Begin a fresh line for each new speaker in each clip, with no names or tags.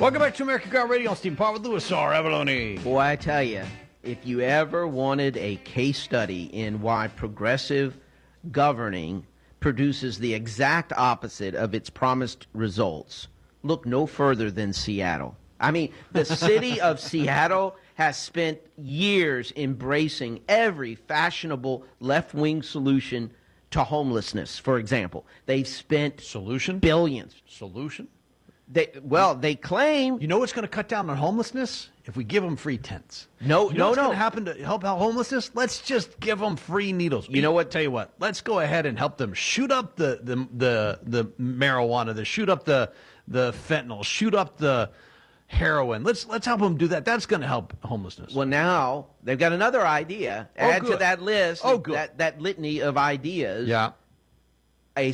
Welcome back to American Car Radio. I'm Steve Parr with Louis R. Avalone.
Boy, I tell you, if you ever wanted a case study in why progressive governing produces the exact opposite of its promised results, look no further than Seattle. I mean, the city of Seattle has spent years embracing every fashionable left-wing solution to homelessness, for example. They've spent billions.
Solution?
They claim...
You know what's going to cut down on homelessness? If we give them free tents.
No.
What's going to happen to help out homelessness? Let's just give them free needles.
You know what?
Tell you what. Let's go ahead and help them shoot up the marijuana, shoot up the fentanyl, shoot up the heroin. Let's help them do that. That's going to help homelessness.
Well, now they've got another idea. Add to that list.
Oh, good.
That litany of ideas.
Yeah.
A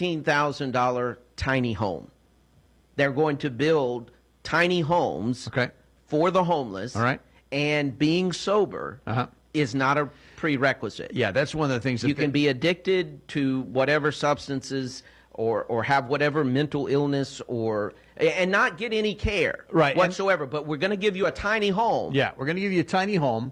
$16,000 tiny home. They're going to build tiny homes for the homeless.
All right.
And being sober is not a prerequisite.
Yeah, that's one of the things.
You can be addicted to whatever substances or have whatever mental illness and not get any care whatsoever. But we're going to give you a tiny home.
Yeah, we're going to give you a tiny home,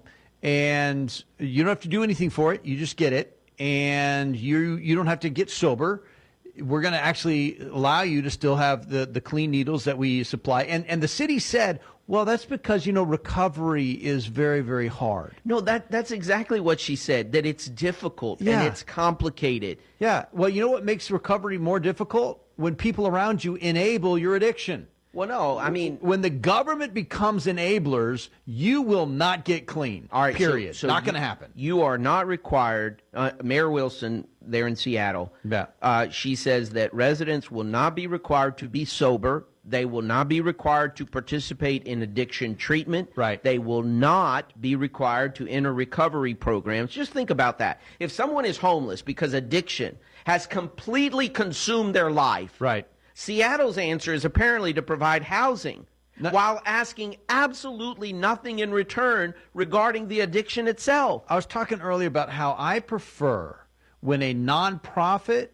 and you don't have to do anything for it. You just get it, and you don't have to get sober. We're going to actually allow you to still have the clean needles that we supply. And the city said, well, that's because, recovery is very, very hard.
No, that's exactly what she said, that it's difficult and it's complicated.
Yeah. Well, you know what makes recovery more difficult? When people around you enable your addiction.
Well, no, I mean...
When the government becomes enablers, you will not get clean.
All right,
period.
So
not going to happen.
You are not required... Mayor Wilson, there in Seattle, she says that residents will not be required to be sober. They will not be required to participate in addiction treatment.
Right.
They will not be required to enter recovery programs. Just think about that. If someone is homeless because addiction has completely consumed their life...
Right.
Seattle's answer is apparently to provide housing while asking absolutely nothing in return regarding the addiction itself.
I was talking earlier about how I prefer when a nonprofit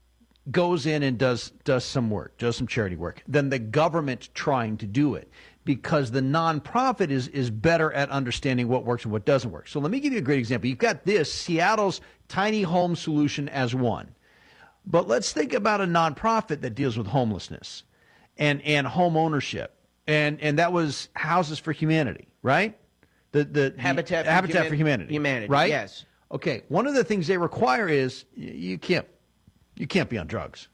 goes in and does some work, does some charity work, than the government trying to do it, because the nonprofit is better at understanding what works and what doesn't work. So let me give you a great example. You've got Seattle's tiny home solution as one. But let's think about a nonprofit that deals with homelessness and home ownership. And that was Houses for Humanity, right? The
Habitat
for Humanity. Right?
Yes.
Okay. One of the things they require is you can't be on drugs.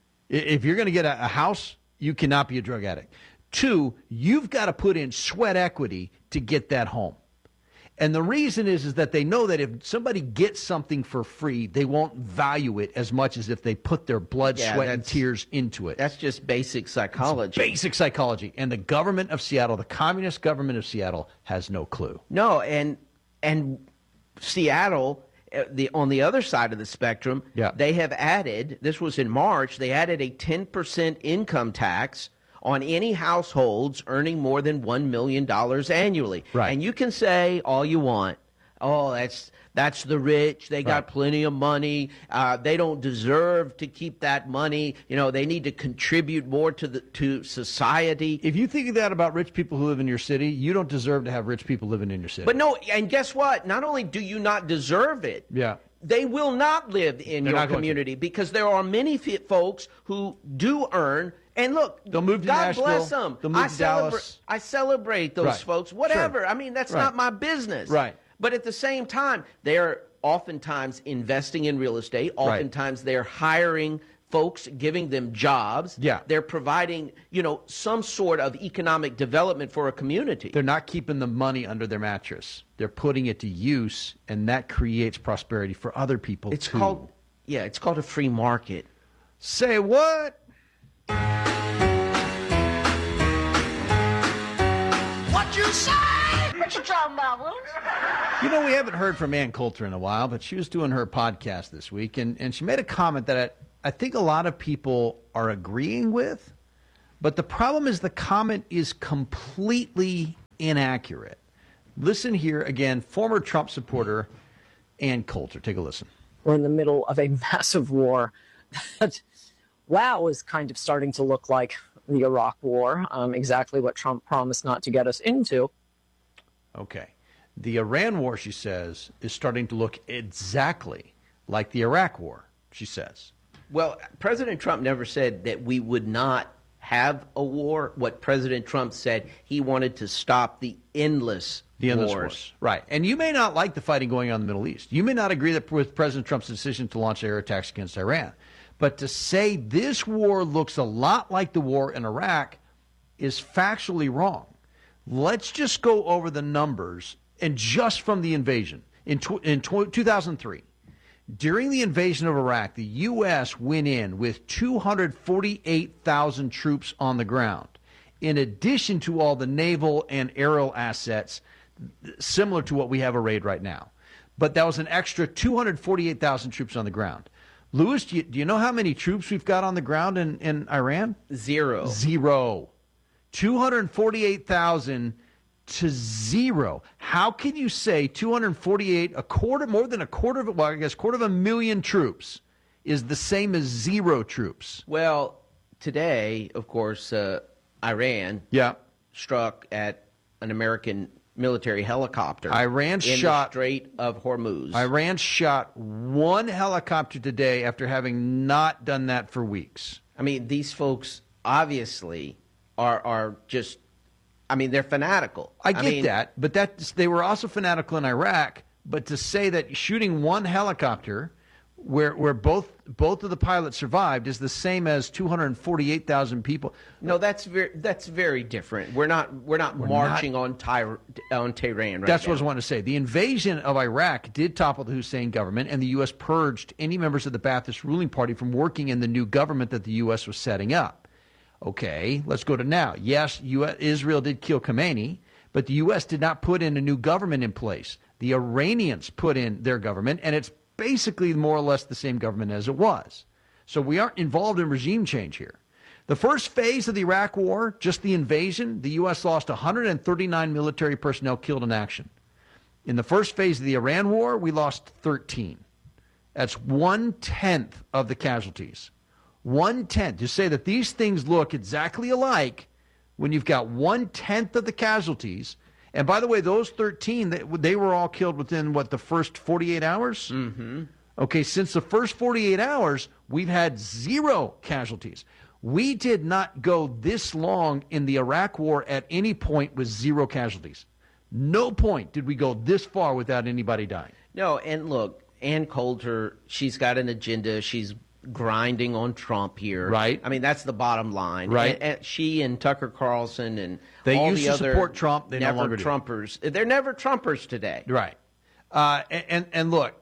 If you're going to get a house, you cannot be a drug addict. 2, you've got to put in sweat equity to get that home. And the reason is that they know that if somebody gets something for free, they won't value it as much as if they put their blood, sweat, and tears into it.
That's just basic psychology.
Basic psychology. And the government of Seattle, the communist government of Seattle, has no clue.
No, and Seattle, on the other side of the spectrum, they have added, this was in March, they added a 10% income tax on any households earning more than $1 million annually.
Right.
And you can say all you want, oh, that's the rich, they got plenty of money, they don't deserve to keep that money, they need to contribute more to society.
If you think that about rich people who live in your city, you don't deserve to have rich people living in your city.
But no, and guess what? Not only do you not deserve it, they will not live in your community, because there are many folks who do earn. And look,
they'll move to
God
Nashville,
bless them.
They'll move to Dallas.
I celebrate those folks. Whatever.
Sure.
I mean, that's not my business.
Right.
But at the same time, they're oftentimes investing in real estate. Oftentimes they're hiring folks, giving them jobs.
Yeah.
They're providing, some sort of economic development for a community.
They're not keeping the money under their mattress. They're putting it to use, and that creates prosperity for other people
it's called a free market.
Say what?
What you say? What you talking about, Willis?
We haven't heard from Ann Coulter in a while, but she was doing her podcast this week, and she made a comment that I think a lot of people are agreeing with, but the problem is the comment is completely inaccurate. Listen here again, former Trump supporter Ann Coulter. Take a listen.
We're in the middle of a massive war that, is kind of starting to look like the Iraq War, exactly what Trump promised not to get us into.
Okay. The Iran war, she says, is starting to look exactly like the Iraq war, she says.
Well, President Trump never said that we would not have a war. What President Trump said, he wanted to stop the endless wars.
Right. And you may not like the fighting going on in the Middle East. You may not agree with President Trump's decision to launch air attacks against Iran. But to say this war looks a lot like the war in Iraq is factually wrong. Let's just go over the numbers, and just from the invasion. In 2003, during the invasion of Iraq, the U.S. went in with 248,000 troops on the ground, in addition to all the naval and aerial assets similar to what we have arrayed right now. But that was an extra 248,000 troops on the ground. Louis, do you know how many troops we've got on the ground in Iran?
Zero.
248,000 to zero. How can you say 248, more than a quarter of it, well, I guess quarter of a million troops is the same as zero troops?
Well, today, of course, Iran struck at an American military helicopter in the Strait of Hormuz.
Iran shot one helicopter today after having not done that for weeks.
I mean, these folks obviously are just, I mean, they're fanatical.
I get that, but they were also fanatical in Iraq. But to say that shooting one helicopter where both of the pilots survived is the same as 248,000 people.
No, that's very different. We're not marching on Tehran right
That's
now.
what I was wanting to say. The invasion of Iraq did topple the Hussein government, and the U.S. purged any members of the Ba'athist ruling party from working in the new government that the U.S. was setting up. Okay, let's go to now. Yes, Israel did kill Khomeini, but the U.S. did not put in a new government in place. The Iranians put in their government, and it's basically more or less the same government as it was. So we aren't involved in regime change here. The first phase of the Iraq War, just the invasion, the U.S. lost 139 military personnel killed in action. In the first phase of the Iran War, we lost 13. That's 1/10 of the casualties. 1/10. To say that these things look exactly alike when you've got 1/10 of the casualties. And by the way, those 13, they were all killed within, the first 48 hours?
Mm-hmm.
Okay, since the first 48 hours, we've had zero casualties. We did not go this long in the Iraq War at any point with zero casualties. No point did we go this far without anybody dying.
No, and look, Ann Coulter, she's got an agenda. She's grinding on Trump here.
Right.
I mean, that's the bottom line.
Right.
And she and Tucker Carlson and
they
all
used
the
to
other
support Trump. They no longer do.
Trumpers. They're never Trumpers today.
Right. And look,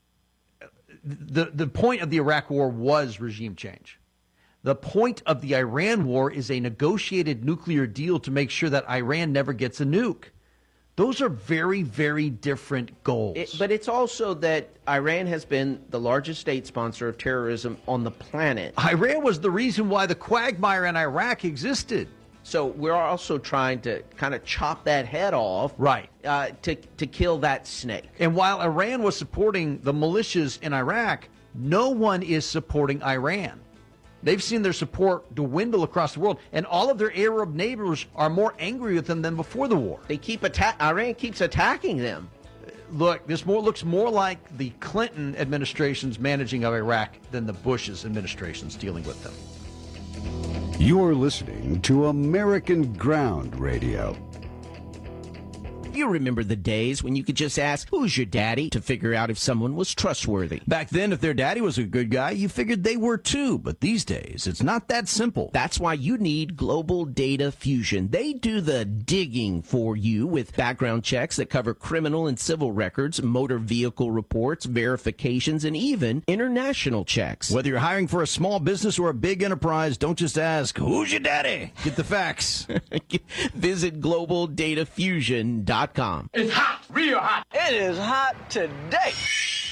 the point of the Iraq War was regime change. The point of the Iran War is a negotiated nuclear deal to make sure that Iran never gets a nuke. Those are very, very different goals.
But it's also that Iran has been the largest state sponsor of terrorism on the planet.
Iran was the reason why the quagmire in Iraq existed.
So we're also trying to kind of chop that head off,
right?
To kill that snake.
And while Iran was supporting the militias in Iraq, no one is supporting Iran. They've seen their support dwindle across the world, and all of their Arab neighbors are more angry with them than before the war.
Iran keeps attacking them.
Look, this looks more like the Clinton administration's managing of Iraq than the Bush's administration's dealing with them.
You're listening to American Ground Radio.
You remember the days when you could just ask, who's your daddy, to figure out if someone was trustworthy.
Back then, if their daddy was a good guy, you figured they were too. But these days, it's not that simple.
That's why you need Global Data Fusion. They do the digging for you with background checks that cover criminal and civil records, motor vehicle reports, verifications, and even international checks.
Whether you're hiring for a small business or a big enterprise, don't just ask, who's your daddy? Get the facts.
Visit GlobalDataFusion.com.
It's hot, real hot.
It is hot today.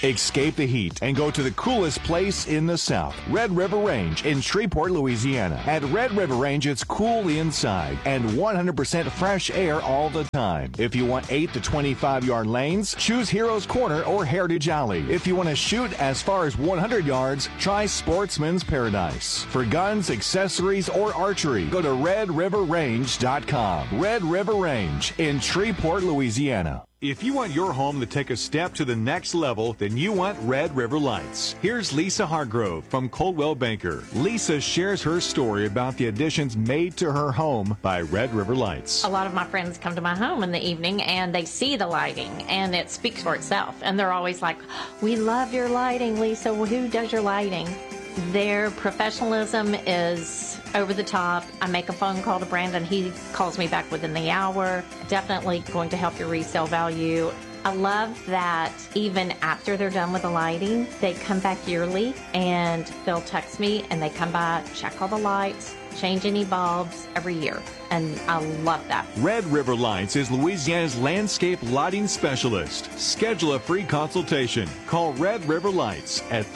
Escape the heat and go to the coolest place in the South, Red River Range in Shreveport, Louisiana. At Red River Range, it's cool inside and 100% fresh air all the time. If you want 8 to 25-yard lanes, choose Heroes Corner or Heritage Alley. If you want to shoot as far as 100 yards, try Sportsman's Paradise. For guns, accessories, or archery, go to redriverrange.com. Red River Range in Shreveport, Louisiana.
If you want your home to take a step to the next level, then you want Red River Lights. Here's Lisa Hargrove from Coldwell Banker. Lisa shares her story about the additions made to her home by Red River Lights.
A lot of my friends come to my home in the evening and they see the lighting and it speaks for itself. And they're always like, "We love your lighting, Lisa. Well, who does your lighting?" Their professionalism is over the top. I make a phone call to Brandon. He calls me back within the hour. Definitely going to help your resale value. I love that even after they're done with the lighting, they come back yearly and they'll text me and they come by, check all the lights, change any bulbs every year. And I love that.
Red River Lights is Louisiana's landscape lighting specialist. Schedule a free consultation. Call Red River Lights at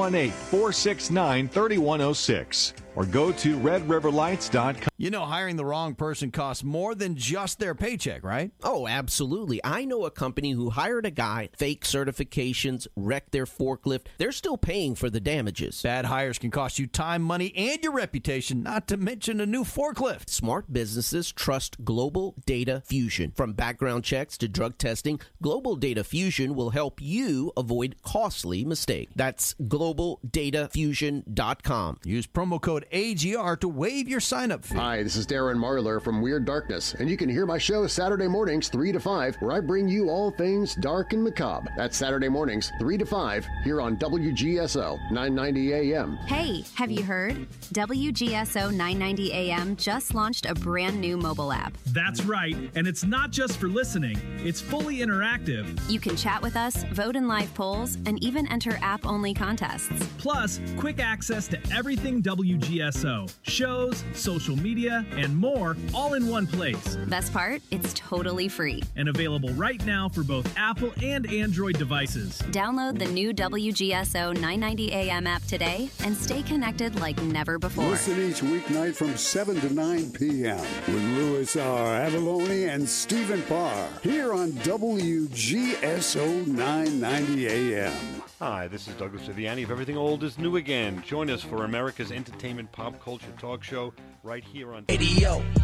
318-469-3106 or go to redriverlights.com.
You know, hiring the wrong person costs more than just their paycheck, right?
Oh, absolutely. I know a company who hired a guy, fake certifications, wrecked their forklift. They're still paying for the damages.
Bad hires can cost you time, money, and your reputation, not to mention a new forklift.
Smart businesses trust Global Data Fusion. From background checks to drug testing, Global Data Fusion will help you avoid costly mistakes. That's globaldatafusion.com.
Use promo code AGR to waive your sign-up fee.
Hi, this is Darren Marlar from Weird Darkness, and you can hear my show Saturday mornings 3 to 5, where I bring you all things dark and macabre. That's Saturday mornings 3 to 5 here on WGSO 990 AM.
Hey, have you heard? WGSO 990 AM just launched a brand new mobile app.
That's right, and it's not just for listening. It's fully interactive.
You can chat with us, vote in live polls, and even enter app-only contests.
Plus, quick access to everything WGSO. Shows, social media, and more, all in one place.
Best part? It's totally free.
And available right now for both Apple and Android devices.
Download the new WGSO 990 AM app today and stay connected like never before.
Listen each weeknight from 7 to 9 p.m. with Louis R. Avalone and Stephen Parr here on WGSO 990 AM.
Hi, this is Douglas Viviani of Everything Old is New Again. Join us for America's entertainment pop culture talk show right here on
Radio.